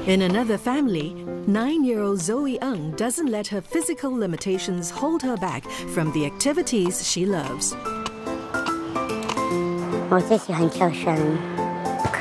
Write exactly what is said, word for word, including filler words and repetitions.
In another family, nine-year-old Zoe Ng doesn't let her physical limitations hold her back from the activities she loves. 我最喜欢跳绳。